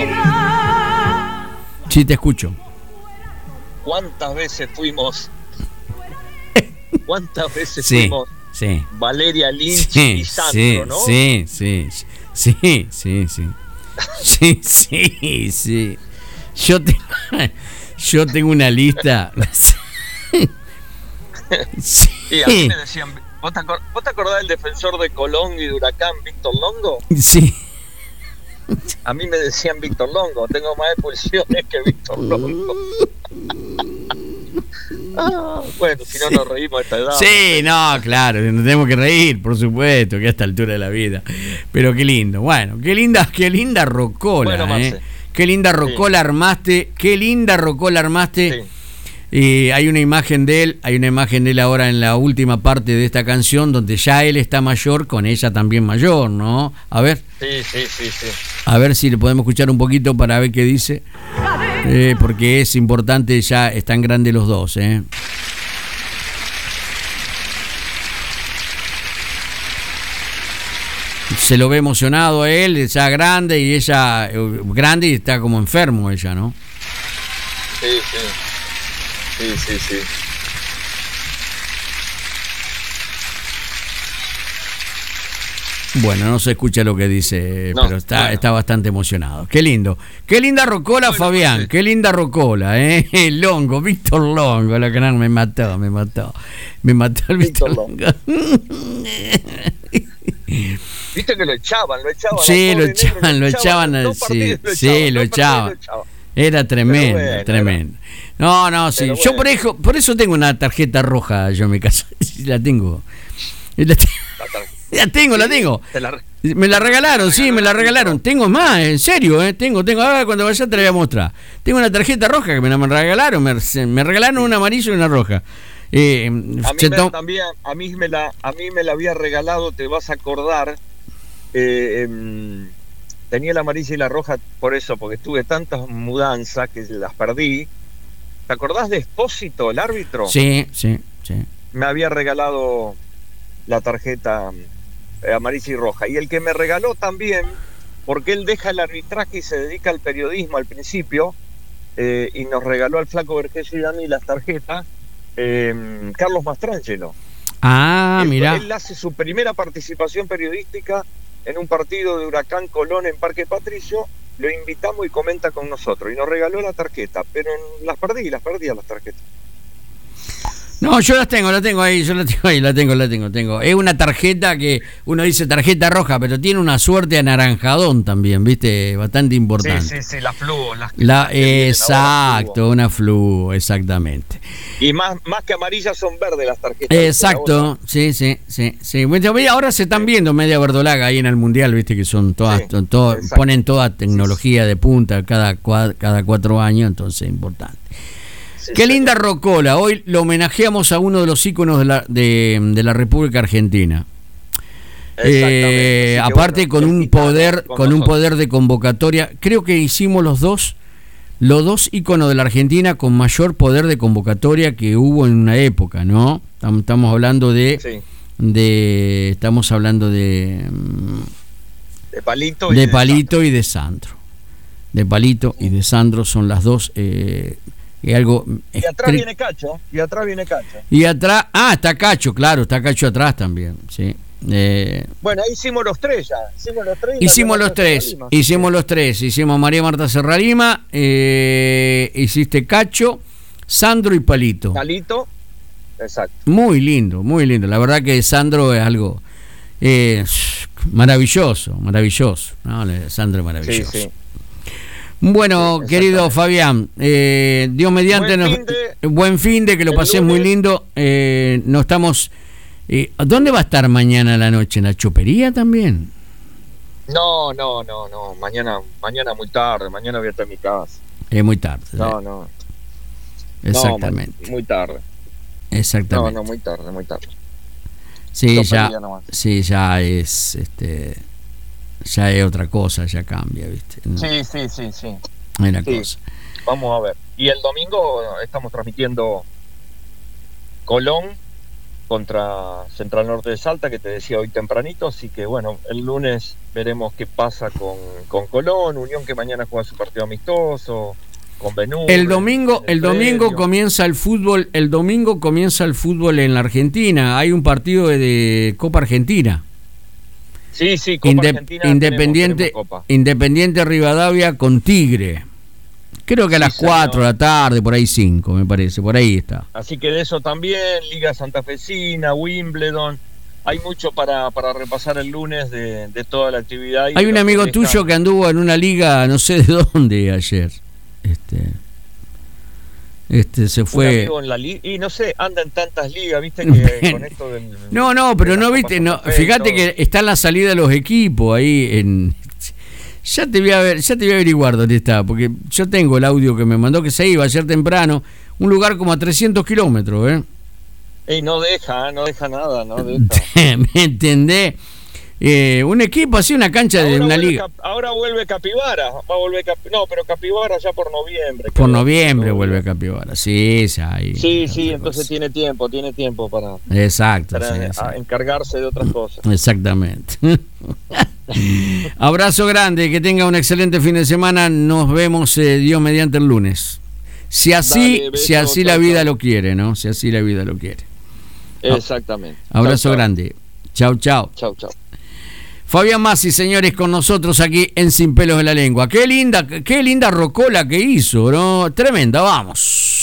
Sí, te escucho. ¿Cuántas veces fuimos? Sí, fuimos? Sí. Valeria Lynch Sí, y Sandro, ¿no? Sí. Sí. Yo tengo una lista. Sí. Y a mí me decían, ¿vos te acordás del defensor de Colón y de Huracán, Víctor Longo? Sí. A mí me decían Víctor Longo, tengo más expulsiones que Víctor Longo. Bueno, si no nos reímos a esta edad. Sí, no, claro, nos tenemos que reír, por supuesto, que a esta altura de la vida. Pero qué lindo, bueno, qué linda rocola, bueno, Qué linda rocola armaste, Sí. Hay una imagen de él ahora en la última parte de esta canción, donde ya él está mayor, con ella también mayor, ¿no? A ver. Sí. A ver si le podemos escuchar un poquito para ver qué dice. Porque es importante, ya están grandes los dos, Se lo ve emocionado a él, ya grande, y ella grande y está como enfermo ella, ¿no? Sí. Bueno, no se escucha lo que dice, pero está bastante emocionado. Qué lindo. Qué linda rocola, bueno, Fabián. Sí. Qué linda rocola, Longo, Víctor Longo, la canal me mató el Víctor Longo. Viste que lo echaban. Sí, lo echaban. Sí, lo echaban. Era tremendo, bueno, tremendo. No, sí. Bueno. Yo por eso tengo una tarjeta roja, yo en mi casa. La tengo. La tengo. Me la regalaron, me la regalaron. Tengo más, en serio, tengo. Ahora cuando vaya te la voy a mostrar. Tengo una tarjeta roja que me la regalaron. Me regalaron una amarilla y una roja. A mí me la había regalado, te vas a acordar. Tenía la amarilla y la roja por eso, porque tuve tantas mudanzas que las perdí. ¿Te acordás de Espósito, el árbitro? Sí. Me había regalado la tarjeta amarilla y roja. Y el que me regaló también, porque él deja el arbitraje y se dedica al periodismo al principio, y nos regaló al Flaco Vergesio y a mí las tarjetas, Carlos Mastrangelo. Mira. Él hace su primera participación periodística en un partido de Huracán Colón en Parque Patricio. Lo invitamos y comenta con nosotros. Y nos regaló la tarjeta, pero las perdí a las tarjetas. No, yo la tengo ahí, la tengo. Es una tarjeta que uno dice tarjeta roja, pero tiene una suerte anaranjadón también, ¿viste? Bastante importante. Sí, la fluo. Exacto, una fluo, exactamente. Y más que amarillas son verdes las tarjetas. Exacto, sí. Bueno, ahora se están viendo media verdolaga ahí en el Mundial, ¿viste? Que son todas, ponen toda tecnología de punta cada 4 años, entonces es importante. Qué linda rocola. Hoy lo homenajeamos a uno de los íconos de la República Argentina. Aparte con un poder de convocatoria. Creo que hicimos los dos íconos de la Argentina con mayor poder de convocatoria que hubo en una época, ¿no? Estamos hablando de Palito y de Sandro. De Palito y de Sandro son las dos. Y atrás viene Cacho. Y atrás, está Cacho, claro, está Cacho atrás también, sí. Bueno, ahí hicimos los tres ya. Hicimos los tres. Hicimos María Marta Serralima, hiciste Cacho, Sandro y Palito. Exacto. Muy lindo. La verdad que Sandro es algo maravilloso. ¿No? Sandro es maravilloso. Sí. Bueno, querido Fabián, Dios mediante, buen fin de que lo pasés muy lindo. No estamos. ¿Dónde va a estar mañana a la noche? ¿En la chopería también? No. Mañana muy tarde. Mañana voy a estar en mi casa. Es muy tarde. No. Exactamente. No, muy tarde. Exactamente. No, muy tarde. Sí, ya es ya es otra cosa, ya cambia, ¿viste? Sí. Es la cosa. Vamos a ver. Y el domingo estamos transmitiendo Colón contra Central Norte de Salta, que te decía hoy tempranito, así que bueno, el lunes veremos qué pasa con Colón, Unión, que mañana juega su partido amistoso, con Benú. El domingo comienza el fútbol, en la Argentina, hay un partido de Copa Argentina. Sí, Copa Argentina Independiente, tenemos Copa. Independiente Rivadavia con Tigre. Creo que a las 4 de la tarde, por ahí 5, me parece, por ahí está. Así que de eso también, Liga Santafesina, Wimbledon, hay mucho para repasar el lunes de toda la actividad. Hay un amigo tuyo que anduvo en una liga, no sé de dónde ayer. Se fue. Y no sé, anda en tantas ligas, viste que con esto del. No, pero no viste, no. Fíjate que está en la salida de los equipos ahí en. Ya te voy a averiguar dónde está, porque yo tengo el audio que me mandó que se iba ayer temprano, un lugar como a 300 kilómetros, No deja nada, no deja. ¿Me entendés? Un equipo así, una cancha de una liga. Ahora vuelve Capibara, pero Capibara ya por noviembre. Por noviembre vuelve Capibara, sí. Sí, entonces tiene tiempo para encargarse de otras cosas. Exactamente. Abrazo grande, que tenga un excelente fin de semana. Nos vemos Dios mediante el lunes. Si así la vida lo quiere, ¿no? Si así la vida lo quiere. Exactamente. Abrazo grande. Chau. Chau. Fabián Massi, señores, con nosotros aquí en Sin Pelos en la Lengua. Qué linda rocola que hizo, ¿no? Tremenda, vamos.